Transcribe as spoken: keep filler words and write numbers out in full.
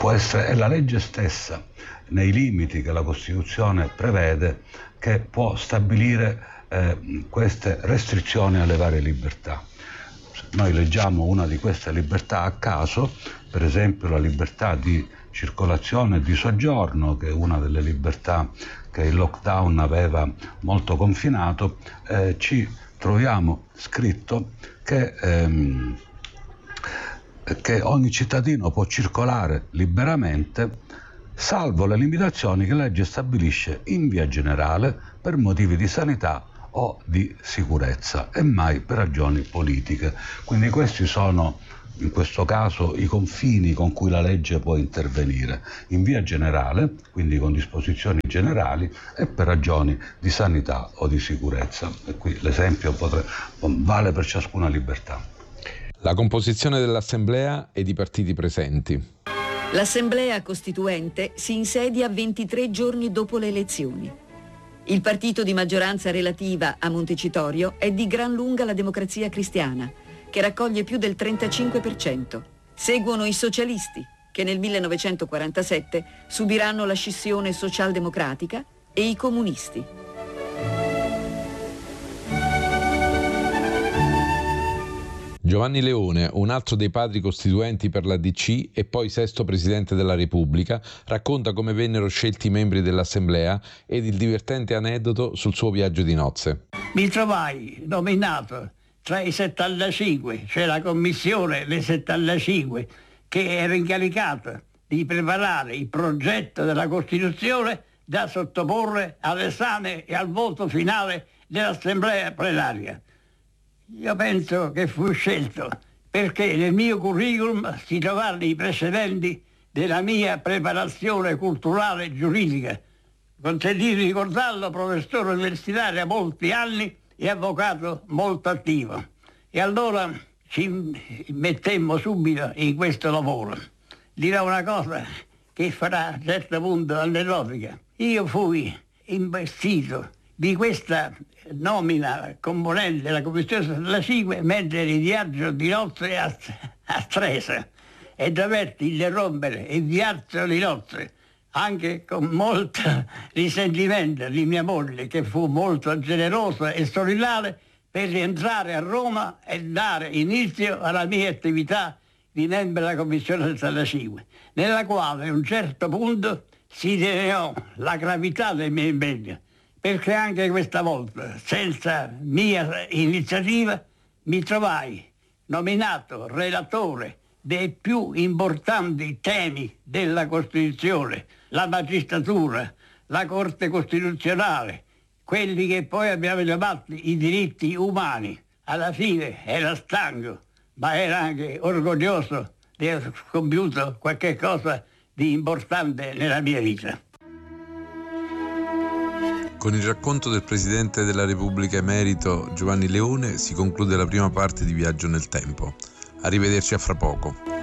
può essere, è la legge stessa, nei limiti che la Costituzione prevede, che può stabilire eh, queste restrizioni alle varie libertà. Noi leggiamo una di queste libertà a caso, per esempio la libertà di circolazione e di soggiorno, che è una delle libertà che il lockdown aveva molto confinato, eh, ci troviamo scritto che, ehm, che ogni cittadino può circolare liberamente, salvo le limitazioni che la legge stabilisce in via generale per motivi di sanità o di sicurezza e mai per ragioni politiche. Quindi questi sono in questo caso i confini con cui la legge può intervenire, in via generale, quindi con disposizioni generali, e per ragioni di sanità o di sicurezza. E qui l'esempio potre, vale per ciascuna libertà. La composizione dell'Assemblea ed i partiti presenti. L'Assemblea Costituente si insedia ventitré giorni dopo le elezioni. Il partito di maggioranza relativa a Montecitorio è di gran lunga la Democrazia Cristiana, che raccoglie più del trentacinque per cento. Seguono i socialisti, che nel millenovecentoquarantasette subiranno la scissione socialdemocratica, e i comunisti. Giovanni Leone, un altro dei padri costituenti per la D C e poi sesto presidente della Repubblica, racconta come vennero scelti i membri dell'Assemblea ed il divertente aneddoto sul suo viaggio di nozze. Mi trovai nominato tra i settantacinque, cioè la commissione dei settantacinque, che era incaricata di preparare il progetto della Costituzione da sottoporre all'esame e al voto finale dell'Assemblea plenaria. Io penso che fu scelto perché nel mio curriculum si trovavano i precedenti della mia preparazione culturale e giuridica. Consentite di ricordarlo, professore universitario a molti anni e avvocato molto attivo. E allora ci mettemmo subito in questo lavoro. Dirò una cosa che farà a un certo punto aneddotica. Io fui investito di questa nomina componente della Commissione settantacinque mentre ero in viaggio di nozze a, a Stresa e dovetti interrompere il viaggio di nozze anche con molto risentimento di mia moglie, che fu molto generosa e solidale, per rientrare a Roma e dare inizio alla mia attività di membro della Commissione settantacinque, nella quale a un certo punto si delineò la gravità del mio impegno, perché anche questa volta, senza mia iniziativa, mi trovai nominato relatore dei più importanti temi della Costituzione, la magistratura, la Corte Costituzionale, quelli che poi abbiamo chiamato i diritti umani. Alla fine era stanco, ma era anche orgoglioso di aver compiuto qualche cosa di importante nella mia vita. Con il racconto del Presidente della Repubblica emerito Giovanni Leone si conclude la prima parte di Viaggio nel Tempo. Arrivederci a fra poco.